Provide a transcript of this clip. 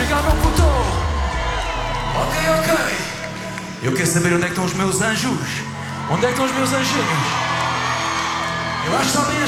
chegar no puto. Ok. Eu quero saber onde é que estão os meus anjos. Onde é que estão os meus anjinhos? Eu acho que está bem